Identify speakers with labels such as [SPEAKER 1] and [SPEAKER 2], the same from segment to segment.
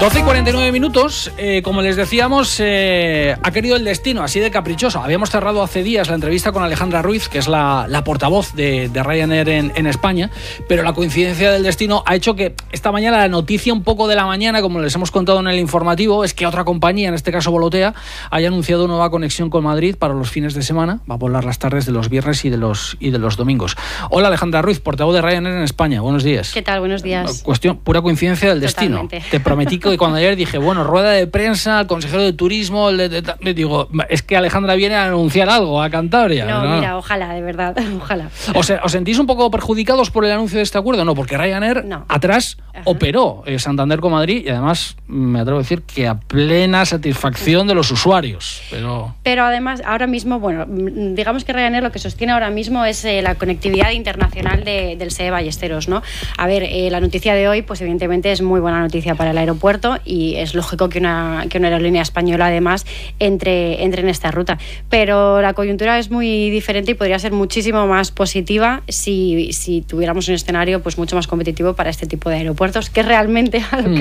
[SPEAKER 1] 12:49, como les decíamos, ha querido el destino, así de caprichoso. Habíamos cerrado hace días la entrevista con Alejandra Ruiz, que es la portavoz de Ryanair en España, pero la coincidencia del destino ha hecho que esta mañana la noticia un poco de la mañana, como les hemos contado en el informativo, es que otra compañía, en este caso Volotea, haya anunciado nueva conexión con Madrid para los fines de semana. Va a volar las tardes de los viernes y de los domingos. Hola, Alejandra Ruiz, portavoz de Ryanair en España. Buenos días.
[SPEAKER 2] ¿Qué tal? Buenos días.
[SPEAKER 1] Cuestión, pura coincidencia del destino.
[SPEAKER 2] Totalmente.
[SPEAKER 1] Te prometí que cuando ayer dije, bueno, rueda de prensa, el consejero de turismo, le digo, es que Alejandra viene a anunciar algo a Cantabria.
[SPEAKER 2] No, mira, ojalá, de verdad, ojalá.
[SPEAKER 1] ¿Os sentís un poco perjudicados por el anuncio de este acuerdo? No, porque Ryanair atrás operó Santander con Madrid y además me atrevo a decir que a plena satisfacción de los usuarios.
[SPEAKER 2] Pero además, ahora mismo, bueno, digamos que Ryanair lo que sostiene ahora mismo es la conectividad internacional del SEE Ballesteros, ¿no? A ver, la noticia de hoy, pues evidentemente es muy buena noticia para el aeropuerto y es lógico que una aerolínea española además entre en esta ruta. Pero la coyuntura es muy diferente y podría ser muchísimo más positiva si tuviéramos un escenario pues mucho más competitivo para este tipo de aeropuertos, que es realmente a lo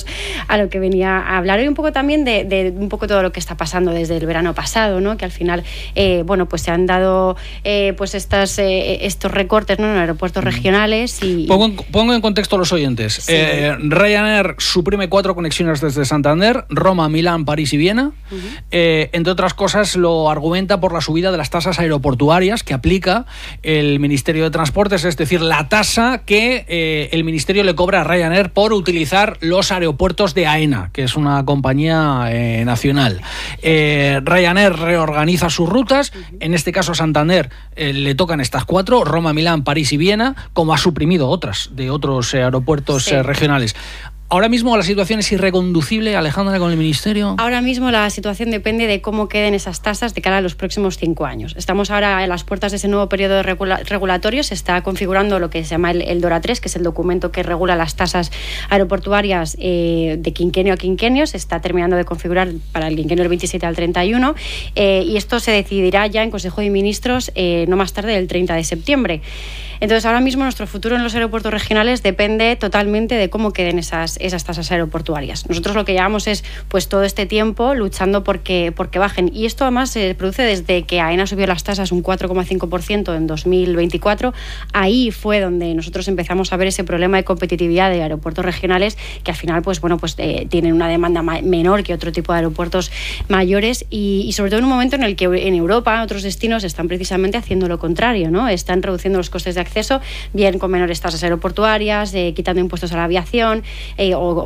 [SPEAKER 2] que venía a hablar hoy un poco también de un poco todo lo que está pasando desde el verano pasado, ¿no? Que al final pues se han dado pues estos recortes, ¿no? En aeropuertos regionales y
[SPEAKER 1] pongo en contexto a los oyentes.
[SPEAKER 2] Sí.
[SPEAKER 1] Ryanair suprime 4 conexiones desde Santander, Roma, Milán, París y Viena. Entre otras cosas lo argumenta por la subida de las tasas aeroportuarias que aplica el Ministerio de Transportes, es decir, la tasa que el Ministerio le cobra a Ryanair por utilizar los aeropuertos de AENA, que es una compañía nacional. Ryanair reorganiza sus rutas, en este caso a Santander le tocan estas 4, Roma, Milán, París y Viena, como ha suprimido otras de otros aeropuertos regionales. ¿Ahora mismo la situación es irreconducible, Alejandra, con el Ministerio?
[SPEAKER 2] Ahora mismo la situación depende de cómo queden esas tasas de cara a los próximos 5 años. Estamos ahora en las puertas de ese nuevo periodo regulatorio. Se está configurando lo que se llama el DORA 3, que es el documento que regula las tasas aeroportuarias de quinquenio a quinquenio. Se está terminando de configurar para el quinquenio del 27 al 31 y esto se decidirá ya en Consejo de Ministros no más tarde del 30 de septiembre. Entonces, ahora mismo nuestro futuro en los aeropuertos regionales depende totalmente de cómo queden esas tasas aeroportuarias. Nosotros lo que llevamos es pues todo este tiempo luchando porque bajen. Y esto además se produce desde que AENA subió las tasas un 4,5% en 2024. Ahí fue donde nosotros empezamos a ver ese problema de competitividad de aeropuertos regionales que al final tienen una demanda menor que otro tipo de aeropuertos mayores y sobre todo en un momento en el que en Europa otros destinos están precisamente haciendo lo contrario, ¿no? Están reduciendo los costes de acceso, bien con menores tasas aeroportuarias, quitando impuestos a la aviación o